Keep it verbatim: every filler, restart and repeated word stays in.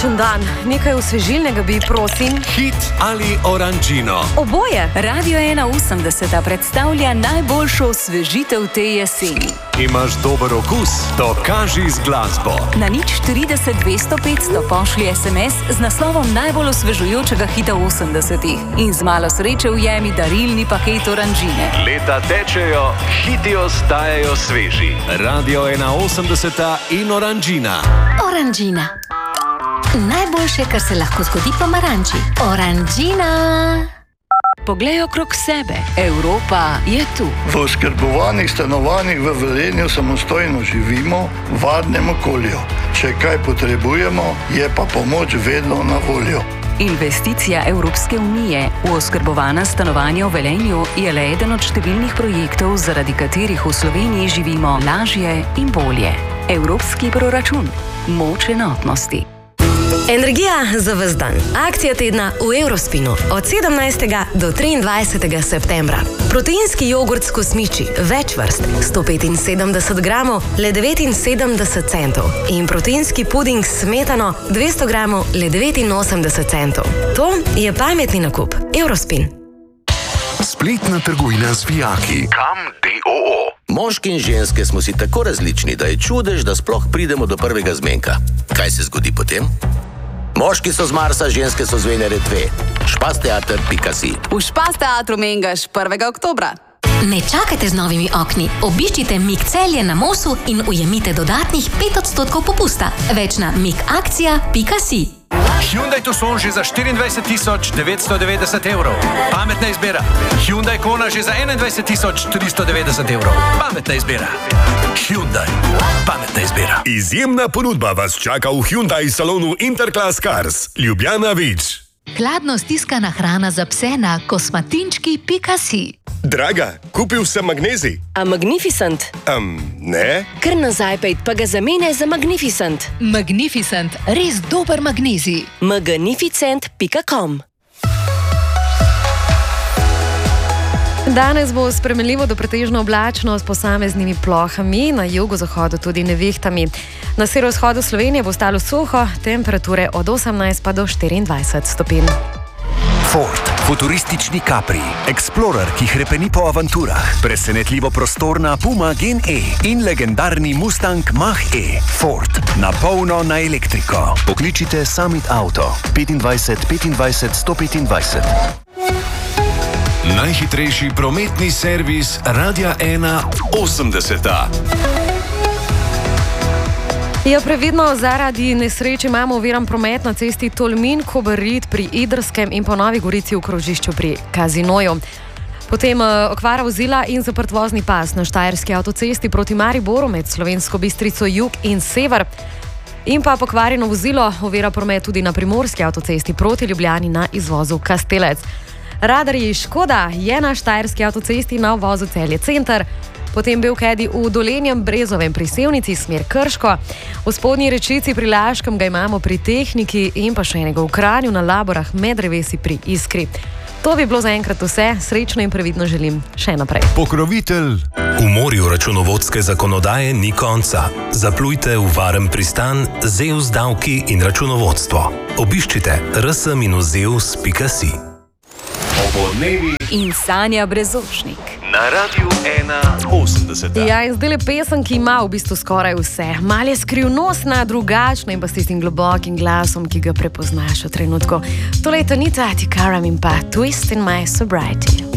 Odličen dan, nekaj osvežilnega bi, prosim. Hit ali oranžino? Oboje. Radio ena osemdeset predstavlja najboljšo osvežitev te jeseni. Imaš dober okus? Dokaži z glasbo. Na nič štirideset dvesto petsto pošlji es em es z naslovom najbolj osvežujočega hita osemdesetih in z malo sreče ujemi darilni paket oranžine. Leta tečejo, hiti ostajajo sveži. Radio ena osemdeset in oranžina. Oranžina. Najboljše, kar se lahko zgodi pomaranči. Oranžina. Poglej okrog sebe. Evropa je tu. V oskrbovanih stanovanjih v Velenju samostojno živimo v varnem okolju. Če kaj potrebujemo, je pa pomoč vedno na voljo. Investicija Evropske unije v oskrbovana stanovanja v Velenju je le eden od številnih projektov, zaradi katerih v Sloveniji živimo lažje in bolje. Evropski proračun. Moč enotnosti. Energija za ves dan. Akcija tedna v Eurospinu od sedemnajstega do triindvajsetega septembra. Proteinski jogurt s kosmiči, več vrst, sto petinsedemdeset gramov, le devetinsedemdeset centov. In proteinski puding s smetano, dvesto gramov, le devetinosemdeset centov. To je pametni nakup. Eurospin. Spletna trgovina z vijaki. Kam D O O. Moški in ženske smo si tako različni, da je čudež, da sploh pridemo do prvega zmenka. Kaj se zgodi potem? Moški so z Marsa, ženske so z Venere dve. Špasteater pika si. V Špasteatru Mengaš prvega oktobra. Ne čakajte z novimi okni. Obiščite Mik Celje na Mosu in ujemite dodatnih pet odstotkov popusta. Več na mikakcija pika si. Hyundai Tucson že za štiriindvajset tisoč devetsto devetdeset evrov. Pametna izbira. Hyundai Kona že za enaindvajset tisoč tristo devetdeset evrov. Pametna izbira. Hyundai. Pametna izbira. Izjemna ponudba vas čaka v Hyundai salonu Interclass Cars. Ljubljana Vič. Hladno stiskana hrana za pse na kosmatinčki pika si. Draga, kupil sem magnezij. A Magnificent? Um, ne? Kar nazaj pejt, pa ga zamene za Magnificent. Magnificent, res dober magnezij. magnificent pika com. Danes bo spremenljivo do pretežno oblačno s posameznimi plohami, na jugozahodu tudi nevihtami. Na severovzhodu Slovenije bo stalo suho, temperature od osemnajst pa do štiriindvajset stopinj. Ford, futuristični Capri, Explorer, ki hrepeni po avanturah, presenetljivo prostorna Puma Gen E in legendarni Mustang Mach-E. Ford, na polno na elektriko. Pokličite Summit Auto petindvajset petindvajset sto petindvajset. Najhitrejši prometni servis Radia ena osemdeset. Ja, previdno, zaradi nesreče imamo oviran promet na cesti Tolmin-Kobarid pri Idrskem in po Novi Gorici v krožišču pri Kazinoju. Potem okvara vozila in zaprt vozni pas na Štajerski avtocesti proti Mariboru med Slovensko Bistrico jug in sever. In pa pokvarjeno vozilo ovira promet tudi na Primorski avtocesti proti Ljubljani na izvozu Kastelec. Radarji Škoda je na Štajerski avtocesti na uvozu Celje center, potem Belkedi v Dolenjem Brezovem pri Sevnici smer Krško, v Spodnji Rečici pri Laškem ga imamo pri Tehniki in pa še enega v Kranju na Laborah med drevesi pri Iskri. To bi bilo zaenkrat vse, srečno in previdno želim še naprej. Pokrovitelj. V morju računovodske zakonodaje ni konca. Zaplujte v varen pristan Zeus davki in računovodstvo. Obiščite r s zeus pika si. Obodnevi In Sanja Brezošnik. na Radio ena osemdeset. Ja, in zdaj le pesem, ki ima v bistvu skoraj vse. Mal je skrivnostna, drugačna in pa s tistim globokim glasom, ki ga prepoznaš v trenutku. Tole je Tonita Tikaram in pa Twist in My Sobriety.